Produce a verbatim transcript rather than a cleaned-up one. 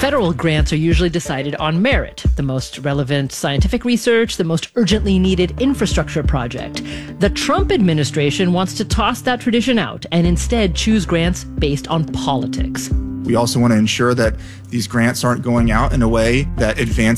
Federal grants are usually decided on merit, the most relevant scientific research, the most urgently needed infrastructure project. The Trump administration wants to toss that tradition out and instead choose grants based on politics. We also want to ensure that these grants aren't going out in a way that advances